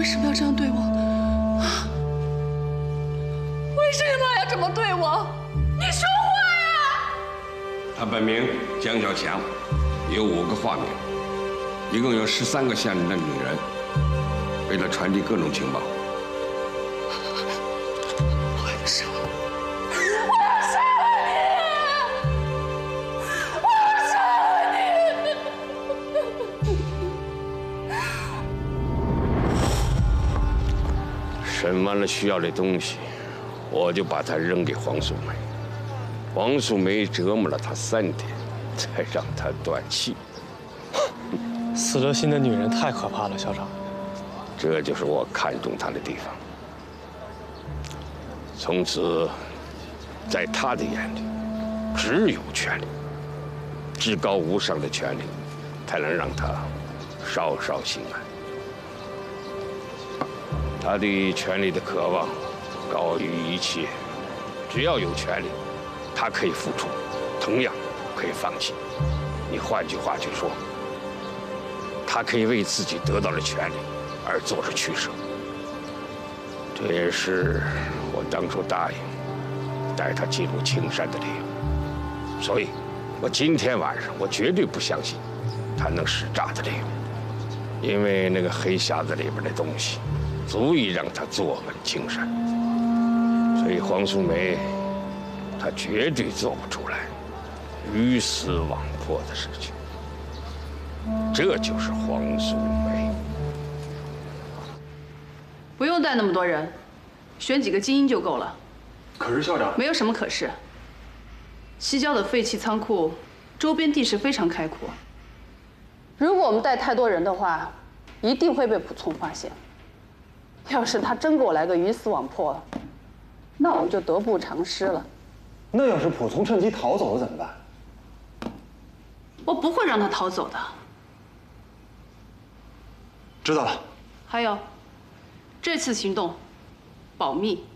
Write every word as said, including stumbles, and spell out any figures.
为什么要这样对我？啊！为什么要这么对我？你说话呀！ 他本名江小强，有五个化名，一共有十三个县里的女人，为了传递各种情报。 我要杀了！我要杀了你！我要杀了你！审完了需要的东西，我就把他扔给黄素梅。黄素梅折磨了他三天，才让他断气。 死了心的女人太可怕了，校长。 这就是我看中她的地方。从此，在他的眼里，只有权力，至高无上的权力，才能让他稍稍心安。他对权力的渴望高于一切，只要有权力，他可以付出，同样可以放弃。你换句话去说，他可以为自己得到的权利而做出取舍。这也是我当初答应带他进入青山的理由。所以，我今天晚上我绝对不相信他能使诈的理由，因为那个黑匣子里边的东西足以让他坐稳青山。所以黄素梅，她绝对做不出来鱼死网破的事情。这就是黄素梅。 不用带那么多人，选几个精英就够了。 可是校长， 没有什么可是。西郊的废弃仓库周边地势非常开阔，如果我们带太多人的话，一定会被蒲松发现。要是他真给我来个鱼死网破，那我们就得不偿失了。 那要是蒲松趁机逃走了怎么办？ 我不会让他逃走的。 知道了。 还有，这次行动保密。